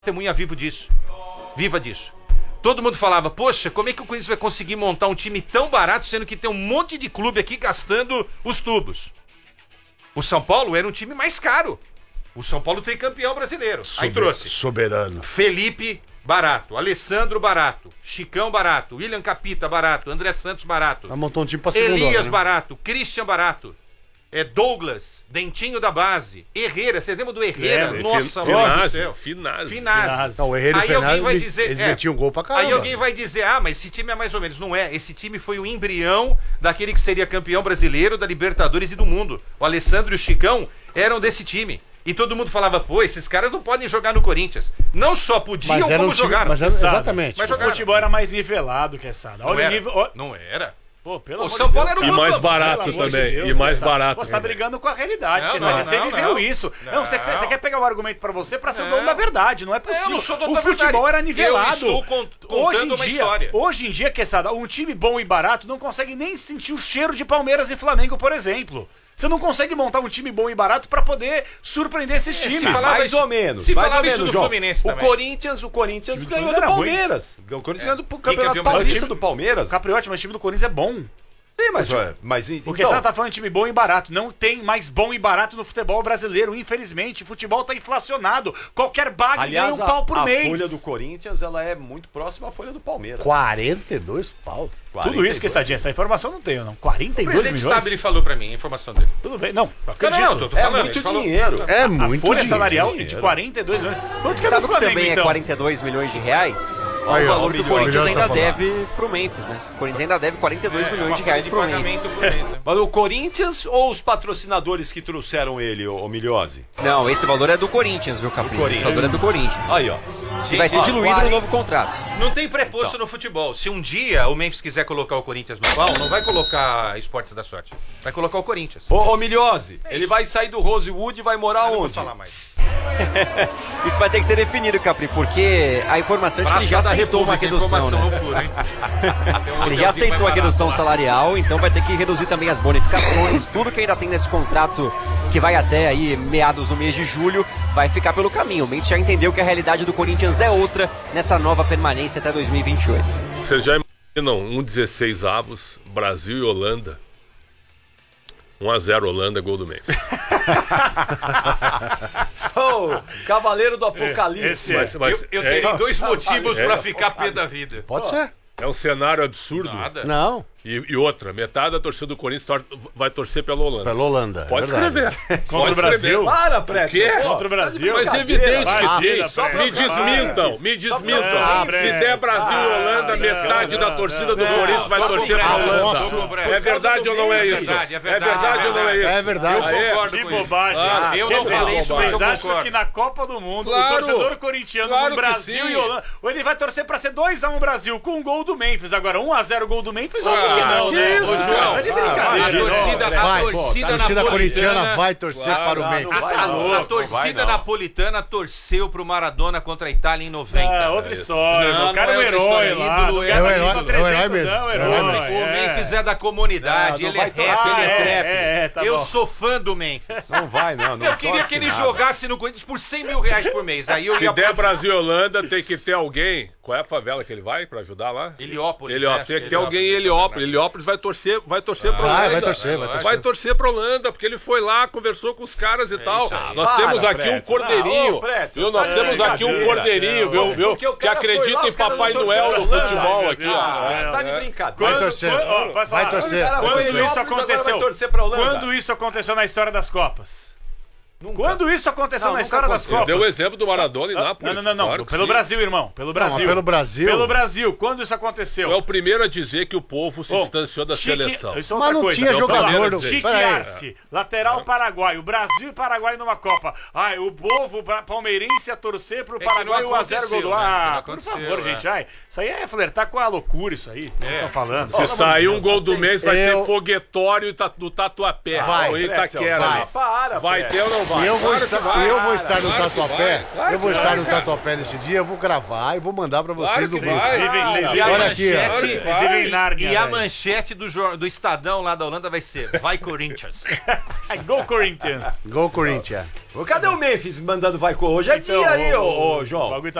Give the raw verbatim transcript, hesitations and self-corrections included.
testemunha vivo disso. Viva disso. Todo mundo falava, poxa, como é que o Corinthians vai conseguir montar um time tão barato, sendo que tem um monte de clube aqui gastando os tubos? O São Paulo era um time mais caro. O São Paulo tem campeão brasileiro. Sober- Aí trouxe Soberano. Felipe, barato. Alessandro, barato. Chicão, barato. William Capita, barato. André Santos, barato. Ela montou um time pra segunda. Elias, né? barato. Christian, barato. É Douglas, Dentinho da base. Herrera, você lembra do Herrera? É, Nossa, fin- mano do Finazzi, céu. Finazzi. Finazzi. Não, o Herrera e o Aí alguém Fernandes, vai eles- dizer, eles é, metiam gol pra caramba. Aí alguém vai dizer, ah, mas esse time é mais ou menos. Não é, esse time foi o embrião daquele que seria campeão brasileiro, da Libertadores e do mundo. O Alessandro e o Chicão eram desse time. E todo mundo falava, pô, esses caras não podem jogar no Corinthians. Não só podiam, Mas era como um time, jogaram. mas era, Sada. exatamente. Mas O jogaram. futebol era mais nivelado que essa. Não Olha era. o nível. ó- Não era. Pô, pelo O amor São de Paulo Deus, era E um cara. mais Pelo barato Pelo amor de também. Deus, E mais Sada. barato. Pô, você tá também. brigando com a realidade. Não, quer não, dizer, você não, viveu não. isso. Não, você, você Não. quer pegar o argumento pra você pra ser o Não. dono da verdade. Não é possível. Eu não sou dono o da futebol verdade. era nivelado. Eu estou cont- contando hoje em uma dia, história. Hoje em dia, Quesada, um time bom e barato não consegue nem sentir o cheiro de Palmeiras e Flamengo, por exemplo. Você não consegue montar um time bom e barato pra poder surpreender esses times. se falava mais isso- ou menos. se mais falava ou isso menos, do João. Fluminense o também. Corinthians, o Corinthians O time do ganhou do Fluminense era ruim. Palmeiras. O Corinthians ganhou do Campeonato campeão brasileiro? Paulista O time- do Palmeiras. Capriotti, mas o time do Corinthians é bom. Sim, mas, ué, mas e- Porque então, você tá falando de time bom e barato. Não tem mais bom e barato no futebol brasileiro, infelizmente. O futebol tá inflacionado. Qualquer bag aliás, ganha um pau por a, a mês. folha do Corinthians, ela é muito próxima à folha do Palmeiras. quarenta e dois pau. Tudo isso, Quessadinha, essa informação não tenho, não. O quarenta e dois presidente milhões? Stabile falou pra mim, a informação dele. Tudo bem, não, Não, acredito. não, não, tô, tô É falando. muito ele falou- dinheiro. É A muito folha dinheiro. salarial de dinheiro. quarenta e dois milhões. Quanto que é Sabe do o que Flamengo, também é então? quarenta e dois milhões de reais? Olha Aí, o ó, valor que o milhões. Corinthians Milhões ainda tá falando. deve pro Memphis, né? O Corinthians ainda deve quarenta e dois É, milhões uma de reais folha pro de Memphis. pagamento por mês, né? Mas o Corinthians ou os patrocinadores que trouxeram ele, o Milhose? Não, esse valor é do Corinthians, viu, Capricho? Esse valor é do Corinthians. Aí, ó. E vai ser ó, diluído no quarenta novo contrato. Não tem preposto no futebol. Se um dia o Memphis quiser colocar o Corinthians no pau, não vai colocar Esportes da Sorte. Vai colocar o Corinthians. Ô, ô Milhose, ele vai sair do Rosewood e vai morar Eu não vou onde? falar mais. Isso vai ter que ser definido, Capri, porque a informação é de que ele já Praça da aceitou uma República, redução, informação né? no furo, hein? Tem um Ele já hotelzinho aceitou a mais redução barato lá. salarial, então vai ter que reduzir também as bonificações, tudo que ainda tem nesse contrato que vai até aí meados do mês de julho, vai ficar pelo caminho. O Memphis já entendeu que a realidade do Corinthians é outra nessa nova permanência até dois mil e vinte e oito. Vocês já imaginam um dezesseis avos, Brasil e Holanda? um a zero Holanda, gol do Memphis. Ô, Cavaleiro do Apocalipse. Esse é. Mas- mas Eu, eu é- teria dois motivos é. pra ficar pé da vida. Pode ser. É um cenário absurdo. Nada. Não, E, e outra, metade da torcida do Corinthians tor- vai torcer pela Holanda. pela Holanda. Pode é verdade. escrever. Contra Pode o Brasil. escrever. Para, Preto. quê? Contra o Brasil. Mas é brincadeira, evidente vai, que tira, sim. Preto, Me vai. desmintam, me desmintam. pra- Se der Brasil e Holanda, Ah, metade não, da não, torcida do não, Corinthians vai tô com torcer o pra Breno, Holanda. tô com o Breno. É verdade ou não é isso? verdade, é É verdade, verdade ou não é isso? É verdade. Eu Ah, é? concordo Que com isso. bobagem. Ah, eu Quer não dizer, falei isso, mas Vocês eu acham concordo. que na Copa do Mundo, Claro. o torcedor corintiano Claro do que Brasil sim. e Holanda, ou ele vai torcer pra ser dois a um Brasil com um gol do Memphis. Agora, um a zero gol do Memphis, ou Ah, que não, que né? isso, Ô, João, João? tá de Ah, A brincadeira. torcida, a Vai, torcida a torcida corintiana napolitana... vai torcer Vai, para o não, Memphis. não vai, A, não. a torcida napolitana torceu pro Maradona contra a Itália em noventa. Ah, outra história. Não, o cara é não um é outra herói história. lá. Ídolo não é quer o dar herói- título é o herói trezentos, mesmo, é um é o herói herói. mesmo. O é. Memphis é da comunidade, Não, não ele vai é rap, torcer. ele é Ah, é, trap. é, é, tá eu bom. sou fã do Memphis. Não vai, não. não Eu queria torce que ele nada. jogasse no Corinthians por cem mil reais por mês. Aí eu Se ia der Brasil e Holanda, tem que ter alguém. Qual é a favela que ele vai pra ajudar lá? Heliópolis. Heliópolis. né? Tem que ter alguém em Heliópolis. Heliópolis vai torcer, vai torcer pra Vai, Holanda. vai torcer, vai torcer. Vai torcer pra Holanda, porque ele foi lá, conversou com os caras e tal. isso aí. Nós Para, temos aqui um Pretzel. cordeirinho. Ah, ô, Pretzel, viu? Nós tá temos de aqui um brincadeira. cordeirinho, Não, viu? viu? porque o Que cara foi acredita lá, em os caras Papai não Noel no torceram. futebol Meu aqui. Deus ó. do céu. Você tá de É. brincadeira. Vai torcer. Quando- ó, posso Vai falar? torcer. Cara, vai Quando torcer. isso Heliópolis agora aconteceu? vai torcer pra Holanda. Quando isso aconteceu na história das Copas? Nunca. Quando isso aconteceu Não, na nunca história das aconteceu. Copas? Deu o exemplo do Maradona e Nápoles. Não, não, não, não. Claro que Pelo sim. Brasil, irmão. Pelo Brasil. mas pelo Brasil? Pelo Brasil. Quando isso aconteceu? É o primeiro a dizer que o povo se Bom, distanciou da Chique- seleção. Isso é Mas outra não coisa. tinha É o jogador, primeiro a não. dizer. Chique Pera aí. Arce, lateral paraguaio. Brasil e Paraguai numa Copa. Ai, o povo bra- palmeirense a torcer pro que Paraguai não um a zero gol do... aconteceu, né? Ah, Não por aconteceu, favor, é. gente. Ai, isso aí é flertar com a loucura, isso aí. Que vocês estão falando. Se sair um gol do mês, vai Eu- ter foguetório ta- do Tatuapé. Vai, ou Pretzel, Itaquera. vai. ali. Para, Vai Pretzel. ter ou não vai. E eu vou Claro estar, que vai, e eu vou estar no claro que Tatuapé. vai, claro Eu vou que estar vai, no cara. Tatuapé nesse dia, eu vou gravar e vou mandar pra vocês Claro no que grupo. vai. vivem, vocês E a vivem. Olha aqui, ó. manchete, Claro que Vocês vivem em Nárnia, e a velho. manchete do, jor- do Estadão lá da Holanda vai ser vai Corinthians. Go Corinthians. Go Corinthians. Ô, cadê o Memphis mandando vai com hoje? É Então, dia aí, o- ô, ô, o João. bagulho tá